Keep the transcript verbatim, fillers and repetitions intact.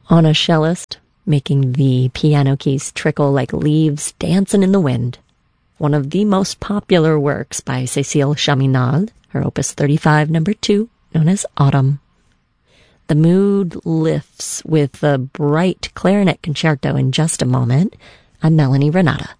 on a cellist, making the piano keys trickle like leaves dancing in the wind. One of the most popular works by Cécile Chaminade, her opus thirty-five, number two, known as Autumn. The mood lifts with the bright clarinet concerto in just a moment. I'm Melanie Renata.